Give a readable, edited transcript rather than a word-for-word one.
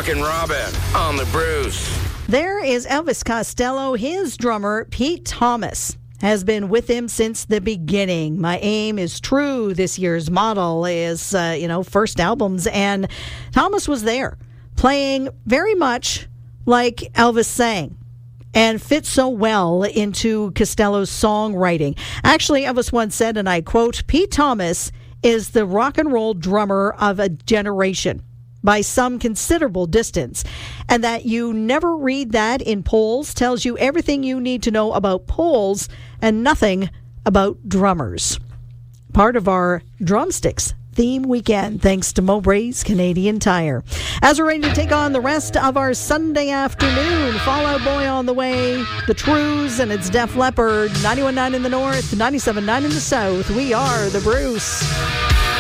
Rockin' Robin on the Bruce. There is Elvis Costello. His drummer, Pete Thomas, has been with him since the beginning. My Aim is True, this year's model, is, first albums. And Thomas was there, playing very much like Elvis sang, and fit so well into Costello's songwriting. Actually, Elvis once said, and I quote, "Pete Thomas is the rock and roll drummer of a generation by some considerable distance." And that you never read that in polls tells you everything you need to know about polls and nothing about drummers. Part of our Drumsticks theme weekend, thanks to Mowbray's Canadian Tire. As we're ready to take on the rest of our Sunday afternoon, Fall Out Boy on the way, The Trues, and it's Def Leppard, 91.9 in the north, 97.9 in the south. We are the Bruce.